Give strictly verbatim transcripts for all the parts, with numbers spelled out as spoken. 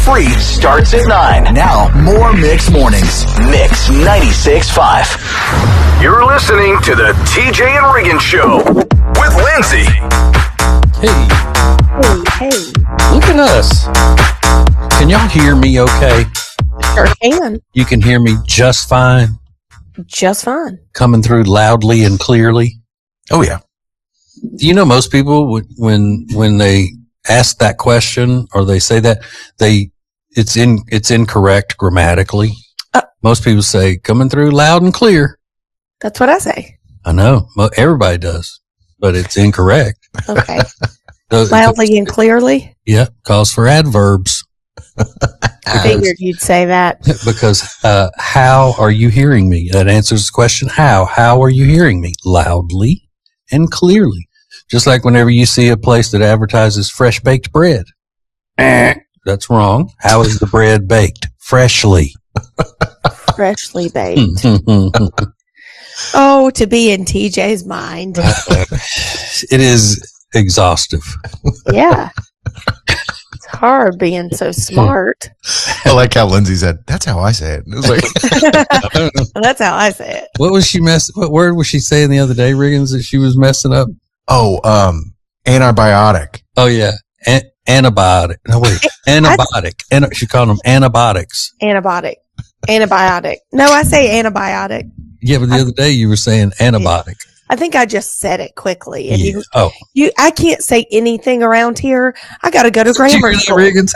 Free starts at nine. Now, more Mix Mornings. Mix ninety-six point five. You're listening to the T J and Regan Show with Lindsay. Hey. Hey, hey. Look at us. Can y'all hear me okay? Sure can. You can hear me just fine? Just fine. Coming through loudly and clearly? Oh, yeah. Do you know most people, when when they ask that question or they say that, they it's in it's incorrect grammatically? Uh, most people say, coming through loud and clear. That's what I say. I know. Everybody does. But it's incorrect. Okay. The, Loudly and clearly? Yeah. Calls for adverbs. I figured you'd say that. Because uh, how are you hearing me? That answers the question, how? How are you hearing me? Loudly and clearly. Just like whenever you see a place that advertises fresh baked bread. That's wrong. How is the bread baked? Freshly. Freshly baked. Oh, to be in T J's mind. It is exhaustive. Yeah. It's hard being so smart. I like how Lindsay said, that's how I say it. It was like, That's how I say it. What was she mess? What word was she saying the other day, Riggins, that she was messing up? oh, um, antibiotic. Oh, yeah. An- antibiotic. No, wait. Antibiotic. An- she called them antibiotics. Antibiotic. Antibiotic. No, I say antibiotic. Yeah, but the I, other day you were saying antibiotic. I think I just said it quickly. And Yeah. you, Oh. you, I can't say anything around here. I got to go to grammar school. Riggins?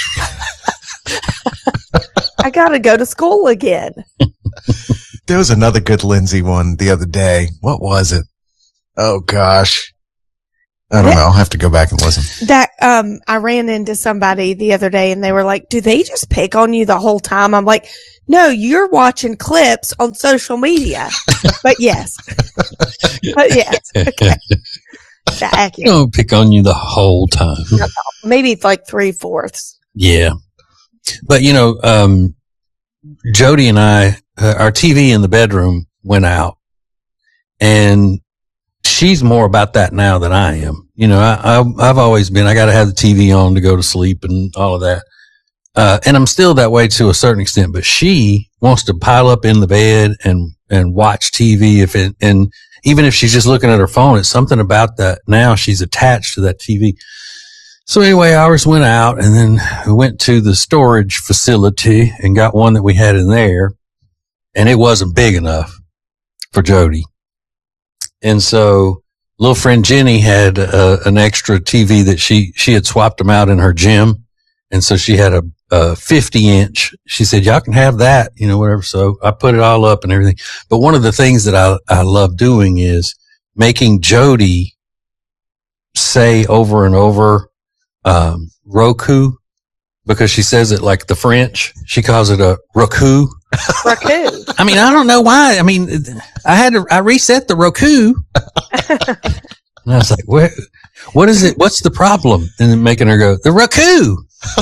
I got to go to school again. There was another good Lindsay one the other day. What was it? Oh, gosh. I don't know. I'll have to go back and listen. That, um, I ran into somebody the other day and they were like, do they just pick on you the whole time? I'm like, no, you're watching clips on social media. But yes. But yes. Okay. I don't pick on you the whole time. Maybe it's like three fourths. Yeah. But, you know, um, Jody and I, uh, our T V in the bedroom went out, and she's more about that now than I am. You know, I, I, I've always been, I got to have the T V on to go to sleep and all of that. Uh, and I'm still that way to a certain extent, but she wants to pile up in the bed and, and watch T V if it, and even if she's just looking at her phone, it's something about that. Now she's attached to that T V. So anyway, ours went out, and then we went to the storage facility and got one that we had in there, and it wasn't big enough for Jody. And so little friend Jenny had uh, an extra T V that she, she had swapped them out in her gym. And so she had a, a fifty inch. She said, y'all can have that, you know, whatever. So I put it all up and everything. But one of the things that I, I love doing is making Jody say over and over, um, Roku, because she says it like the French. She calls it a Roku. Roku. I mean, I don't know why. I mean, I had to, I reset the Roku. And I was like, what, what is it? What's the problem? And then making her go, the Roku.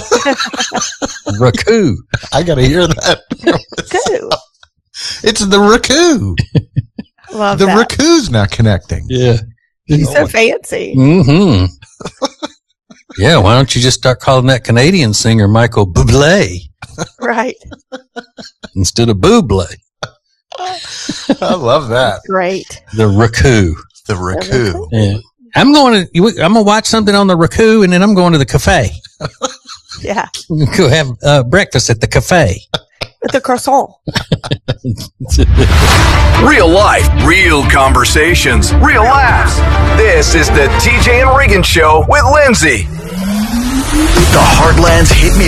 Roku. I got to hear that. Roku. It's the Roku. Love the that. Raku's not connecting. Yeah. She's so fancy. Mm-hmm. Yeah, why don't you just start calling that Canadian singer Michael Bublé Right. instead of Bublé? I love that. Great. The Roku. The Raku. Yeah. I'm going to, I'm going to watch something on the Roku, and then I'm going to the cafe. Yeah. Go have uh, breakfast at the cafe. With the croissant. Real life, real conversations, real laughs. This is the T J and Regan Show with Lindsay. The Heartland's hit